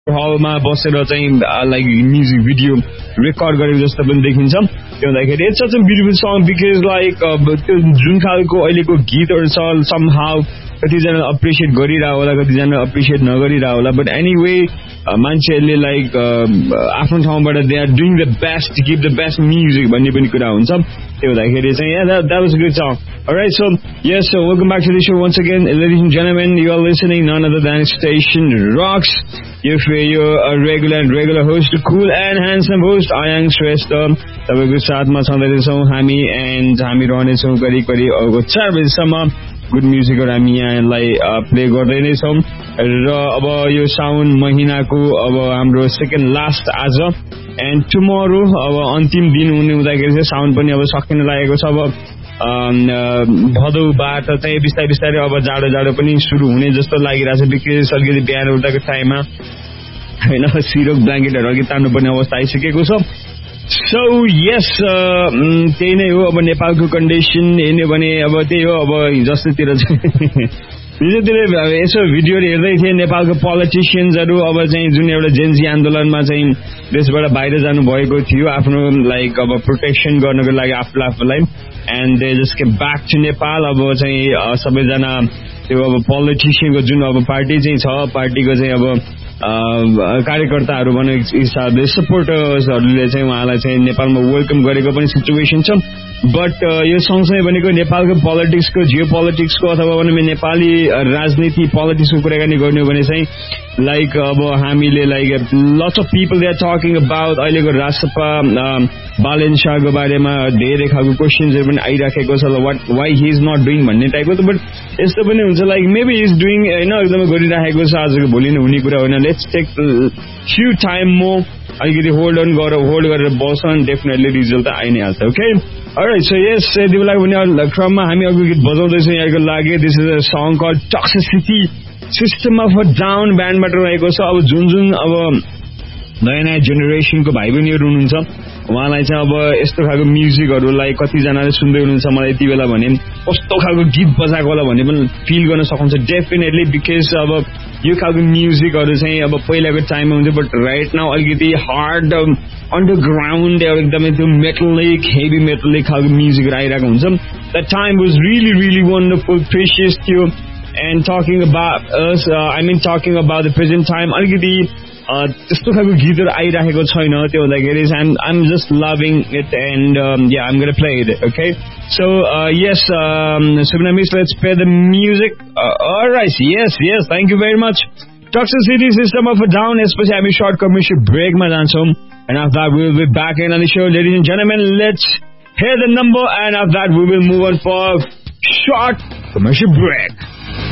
हलमा बसेर चाहिँ लाइक म्युजिक भिडियो रेकर्ड गरेको जस्तो पनि देखिन्छ त्यो हुँदाखेरि it's such a beautiful song because like त्यो जुन खालको अहिलेको गीतहरू छ समहाउ कतिजना अप्रिसिएट गरिरह होला कतिजना अप्रिसिएट नगरिरह होला बट एनीवे मान्छेहरूले लाइक आफ्नो ठाउँबाट they are doing the best to give the best music भन्ने पनि कुरा हुन्छ त्यो हुँदाखेरि चाहिँ that was a good song. Alright, so yes, so welcome back to the show once again, ladies and gentlemen. You are listening none other than Station Rocks. If you're a regular host, cool and handsome host, I am Shrestha. तपाईको साथमा छँदैछौँ हामी and हामी रहनेछौँ करिब 4 बजीसम्म good म्युजिकहरू हामी यहाँलाई play गर्दै नै छौँ र अब यो साउन महिनाको अब हाम्रो सेकेन्ड लास्ट आज एन्ड टुमोरो अब अन्तिम दिन हुने हुँदाखेरि चाहिँ साउन पनि अब सकिन लागेको छ अब भदौबाट चाहिँ बिस्तारै अब जाडो पनि सुरु हुने जस्तो लागिरहेछ बिकज अलिकति बिहान उठ्दाको टाइममा होइन सिरोक ब्ल्याङ्केटहरू अघि तान्नुपर्ने अवस्था आइसकेको छ सो यस त्यही नै हो अब नेपालको कन्डिसन हेर्ने भने अब त्यही हो अब जस्तोतिर यसो भिडियोहरू हेर्दै थिएँ नेपालको पोलिटिसियन्सहरू अब चाहिँ जुन एउटा जेन्जी आन्दोलनमा चाहिँ देशबाट बाहिर जानुभएको थियो आफ्नो लाइक अब प्रोटेक्सन गर्नको लागि आफूलाई and they just came back to Nepal अब चाहिँ सबैजना त्यो अब पोलिटिसियनको जुन अब पार्टी चाहिँ छ पार्टीको चाहिँ अब कार्यकर्ताहरू भन्ने हिसाबले सपोर्टर्सहरूले चाहिँ उहाँलाई चाहिँ नेपालमा वेलकम गरेको पनि सिचुएसन छ बट यो सँगसँगै भनेको नेपालको पोलिटिक्सको जियो पोलिटिक्सको अथवा भने नेपाली राजनीति पोलिटिक्सको कुराकानी गर्ने हो भने चाहिँ लाइक अब हामीले like lots of people they are talking about अहिलेको राजसभा बालेन शाहको बारेमा धेरै खालको क्वेसन्सहरू पनि आइराखेको छ why he is not doing भन्ने टाइपको बट यस्तो पनि हुन्छ लाइक मेबी इज डुइङ होइन एकदमै गरिराखेको छ आजको भोलि नै हुने कुरा होइन लेट्स टेक फ्यु टाइम मो अलिकति होल्ड गरेर बस्छ अनि डेफिनेटली रिजल्ट त आइ नै हाल्छ ओके अलराइट सो यस यति बेला भने क्रममा हामी अर्को गीत बजाउँदैछौँ यहाँको लागि this is a song call toxicity system of a down ब्यान्डबाट रहेको छ अब जुन अब नयाँ जेनेरेसनको भाइ बहिनीहरू हुनुहुन्छ उहाँलाई चाहिँ अब यस्तो खालको म्युजिकहरूलाई कतिजनाले सुन्दै हुनुहुन्छ मलाई यति बेला भने कस्तो खालको गीत बजाएको होला भन्ने पनि फिल गर्न सक्नुहुन्छ डेफिनेटली बिकज अब यो खालको म्युजिकहरू चाहिँ अब पहिलाको टाइममा हुन्थ्यो बट राइट नाउ अलिकति हार्ड अन्डरग्राउन्ड एकदमै त्यो मेटलिक हेभी मेटलिक खालको म्युजिकहरू आइरहेको हुन्छ the time was really wonderful precious थियो and talking about the present time अलिकति त्यस्तो खालको गीतहरू आइराखेको छैन त्यो हुँदाखेरि I'm just loving it and I'm gonna play it okay so yes सुब्ना miss let's play the music all right yes thank you very much toxicity system of a down यसपछि हामी सर्ट कमर्सियल ब्रेकमा जान्छौँ and after that we will be back in on the show ladies and gentlemen let's hear the number and after that we will move on for short commercial brake